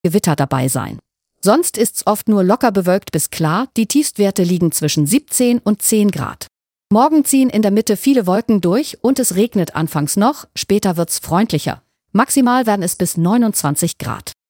Gewitter dabei sein. Sonst ist's oft nur locker bewölkt bis klar, die Tiefstwerte liegen zwischen 17 und 10 Grad. Morgen ziehen in der Mitte viele Wolken durch und es regnet anfangs noch, später wird's freundlicher. Maximal werden es bis 29 Grad.